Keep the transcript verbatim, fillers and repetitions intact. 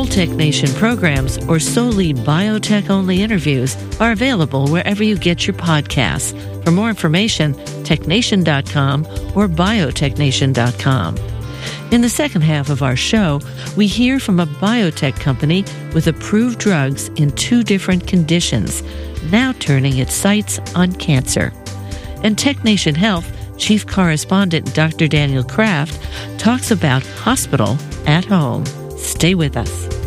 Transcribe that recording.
Tech Nation programs or solely biotech-only interviews are available wherever you get your podcasts. For more information, tech nation dot com or biotech nation dot com. In the second half of our show, we hear from a biotech company with approved drugs in two different conditions, now turning its sights on cancer. And Tech Nation Health Chief Correspondent Doctor Daniel Kraft talks about hospital at home. Stay with us.